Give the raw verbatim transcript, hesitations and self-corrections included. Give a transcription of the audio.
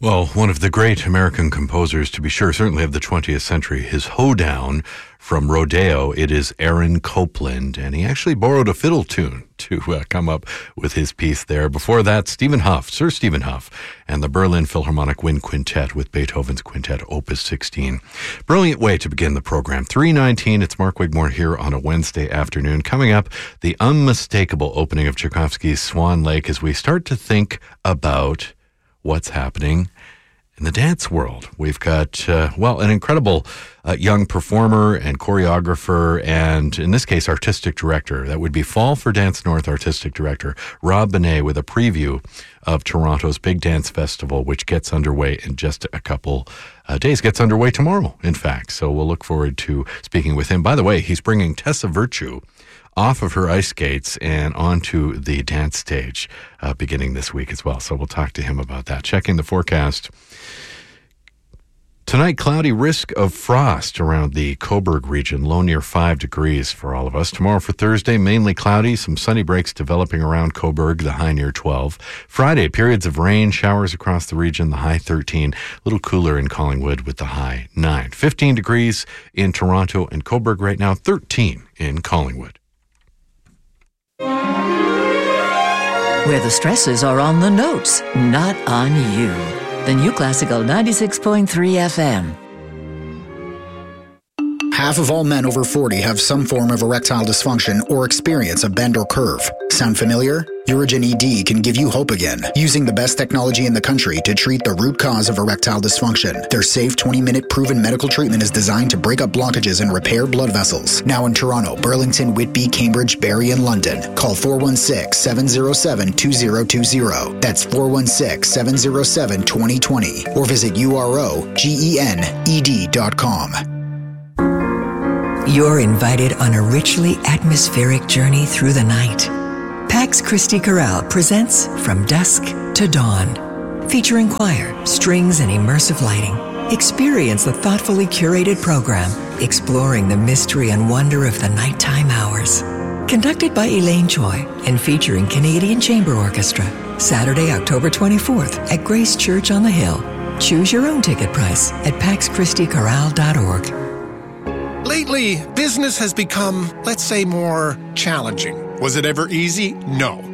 Well, one of the great American composers, to be sure, certainly of the twentieth century, his hoedown from Rodeo, it is Aaron Copland, and he actually borrowed a fiddle tune to uh, come up with his piece there. Before that, Stephen Hough, Sir Stephen Hough, and the Berlin Philharmonic Wind Quintet with Beethoven's Quintet Opus sixteen. Brilliant way to begin the program. three nineteen, it's Mark Wigmore here on a Wednesday afternoon. Coming up, the unmistakable opening of Tchaikovsky's Swan Lake as we start to think about what's happening in the dance world. We've got, uh, well, an incredible uh, young performer and choreographer and, in this case, artistic director. That would be Fall for Dance North artistic director Rob Benet with a preview of Toronto's Big Dance Festival, which gets underway in just a couple uh, days. Gets underway tomorrow, in fact. So we'll look forward to speaking with him. By the way, he's bringing Tessa Virtue off of her ice skates and onto the dance stage uh, beginning this week as well. So we'll talk to him about that. Checking the forecast. Tonight, cloudy, risk of frost around the Cobourg region, low near five degrees for all of us. Tomorrow for Thursday, mainly cloudy, some sunny breaks developing around Cobourg, the high near twelve. Friday, periods of rain, showers across the region, the high thirteen. A little cooler in Collingwood with the high nine. fifteen degrees in Toronto and Cobourg right now, thirteen in Collingwood. Where the stresses are on the notes, not on you. The New Classical ninety-six point three F M. Half of all men over forty have some form of erectile dysfunction or experience a bend or curve. Sound familiar? Urigen E D can give you hope again, using the best technology in the country to treat the root cause of erectile dysfunction. Their safe twenty-minute proven medical treatment is designed to break up blockages and repair blood vessels. Now in Toronto, Burlington, Whitby, Cambridge, Barrie, and London. Call four one six, seven zero seven, two zero two zero. That's four one six, seven zero seven, two zero two zero. Or visit U R O G E N E D dot com. You're invited on a richly atmospheric journey through the night. Pax Christi Chorale presents From Dusk to Dawn, featuring choir, strings, and immersive lighting. Experience the thoughtfully curated program, exploring the mystery and wonder of the nighttime hours. Conducted by Elaine Choi and featuring Canadian Chamber Orchestra. Saturday, October twenty-fourth at Grace Church on the Hill. Choose your own ticket price at pax christi chorale dot org. Lately, business has become, let's say, more challenging. Was it ever easy? No.